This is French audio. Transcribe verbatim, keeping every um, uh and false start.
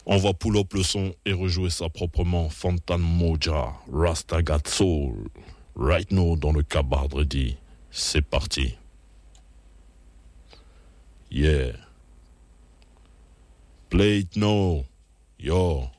On va pull up le son et rejouer ça proprement. Fontan Moja, Rasta Got Soul. Right now dans le Cabardredi. C'est parti. Yeah. Play it now. Yo.